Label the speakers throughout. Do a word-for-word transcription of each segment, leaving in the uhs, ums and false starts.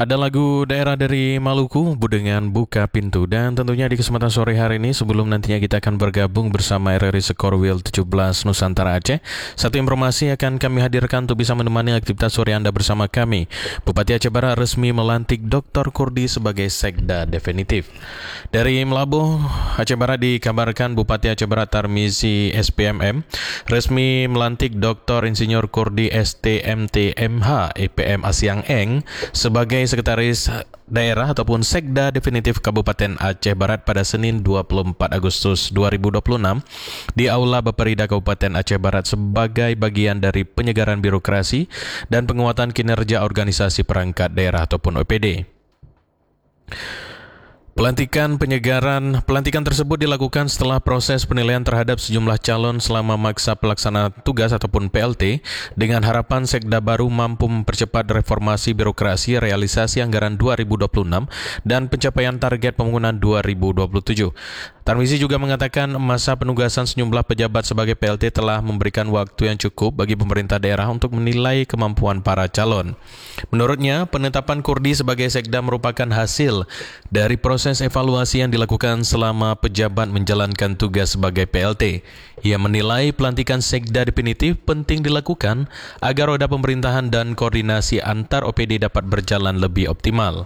Speaker 1: Ada lagu daerah dari Maluku dengan Buka Pintu. Dan tentunya di kesempatan sore hari ini, sebelum nantinya kita akan bergabung bersama R R I Sekorwil tujuh belas Nusantara Aceh, satu informasi akan kami hadirkan untuk bisa menemani aktivitas sore Anda bersama kami. Bupati Aceh Barat resmi melantik doktor Kurdi sebagai sekda definitif. Dari Melabuh, Aceh Barat dikabarkan Bupati Aceh Barat Tarmizi S P M M resmi melantik doktor Insinyur Kurdi S T M T M H E P M Asyang Eng sebagai Sekretaris Daerah ataupun Sekda Definitif Kabupaten Aceh Barat pada Senin dua puluh empat Agustus dua ribu dua puluh enam di Aula Baperida Kabupaten Aceh Barat sebagai bagian dari penyegaran birokrasi dan penguatan kinerja organisasi perangkat daerah ataupun O P D. Pelantikan penyegaran pelantikan tersebut dilakukan setelah proses penilaian terhadap sejumlah calon selama masa pelaksana tugas ataupun P L T dengan harapan sekda baru mampu mempercepat reformasi birokrasi, realisasi anggaran dua ribu dua puluh enam dan pencapaian target pembangunan dua ribu dua puluh tujuh. Tarmizi juga mengatakan masa penugasan sejumlah pejabat sebagai P L T telah memberikan waktu yang cukup bagi pemerintah daerah untuk menilai kemampuan para calon. Menurutnya, penetapan Kurdi sebagai sekda merupakan hasil dari proses evaluasi yang dilakukan selama pejabat menjalankan tugas sebagai P L T. Ia menilai pelantikan sekda definitif penting dilakukan agar roda pemerintahan dan koordinasi antar O P D dapat berjalan lebih optimal.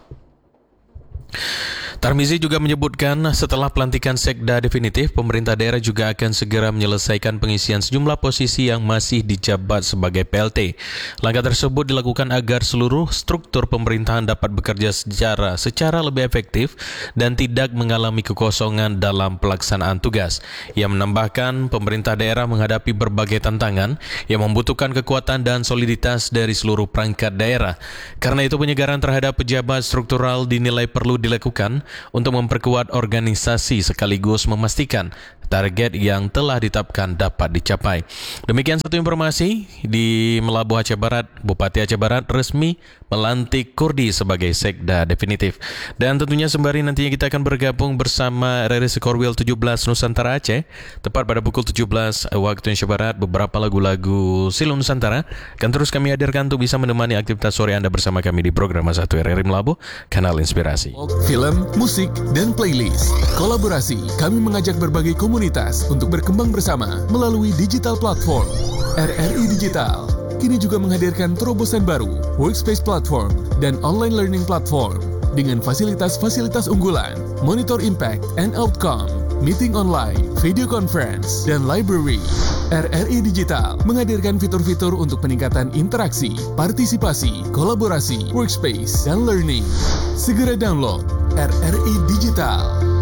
Speaker 1: Tarmizi juga menyebutkan setelah pelantikan sekda definitif, pemerintah daerah juga akan segera menyelesaikan pengisian sejumlah posisi yang masih dijabat sebagai P L T. Langkah tersebut dilakukan agar seluruh struktur pemerintahan dapat bekerja secara, secara lebih efektif dan tidak mengalami kekosongan dalam pelaksanaan tugas. Ia menambahkan pemerintah daerah menghadapi berbagai tantangan yang membutuhkan kekuatan dan soliditas dari seluruh perangkat daerah. Karena itu penyegaran terhadap pejabat struktural dinilai perlu dilakukan untuk memperkuat organisasi sekaligus memastikan target yang telah ditetapkan dapat dicapai. Demikian satu informasi di Melabuh Aceh Barat, Bupati Aceh Barat resmi melantik Kurdi sebagai sekda definitif. Dan tentunya sembari nantinya kita akan bergabung bersama R R I Sekorwil tujuh belas Nusantara Aceh, tepat pada pukul tujuh belas waktu Indonesia Barat, beberapa lagu-lagu Silo Nusantara akan terus kami hadirkan untuk bisa menemani aktivitas sore Anda bersama kami di program satu R R I Melabuh, Kanal Inspirasi.
Speaker 2: Film, musik, dan playlist. Kolaborasi, kami mengajak berbagai komunitas untuk berkembang bersama melalui digital platform. R R I Digital kini juga menghadirkan terobosan baru, workspace platform, dan online learning platform dengan fasilitas-fasilitas unggulan, monitor impact and outcome, meeting online, video conference, dan library. R R I Digital menghadirkan fitur-fitur untuk peningkatan interaksi, partisipasi, kolaborasi, workspace, dan learning. Segera download R R I Digital.